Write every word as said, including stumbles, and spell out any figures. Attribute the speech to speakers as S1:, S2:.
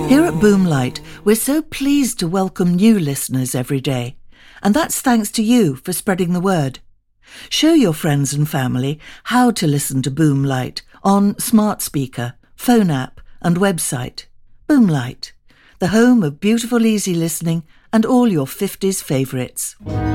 S1: Here at Boomlight, we're so pleased to welcome new listeners every day, and that's thanks to you for spreading the word. Show your friends and family how to listen to Boomlight on smart speaker, phone app and website. Boomlight, the home of beautiful easy listening and all your fifties favourites.